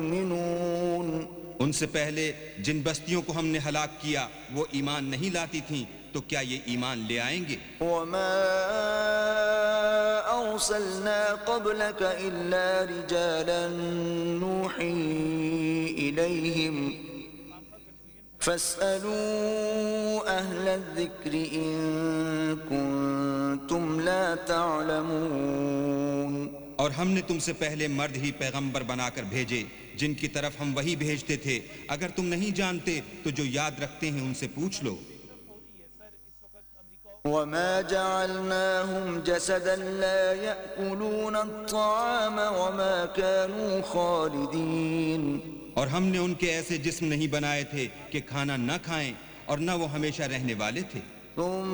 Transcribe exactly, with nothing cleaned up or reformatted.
يؤمنون उनसे पहले जिन बस्तियों को हमने हलाक किया वो ईमान नहीं लाती थीं, तो क्या ये ईमान ले आएंगे? وما أرسلنا قبلك إلا رجالا نوحي إليهم فاسألوا أهل الذكر إن كنتم لا تعلمون। और हमने तुमसे पहले मर्द ही पैगंबर बनाकर भेजे जिनकी तरफ हम वही भेजते थे, अगर तुम नहीं जानते तो जो याद रखते हैं उनसे पूछ लो। وما جعلناهم جسدا لا يأكلون الطعام وما كانوا خالدين। और हमने उनके ऐसे जिस्म नहीं बनाए थे कि खाना न खाएं और न वो हमेशा रहने वाले थे।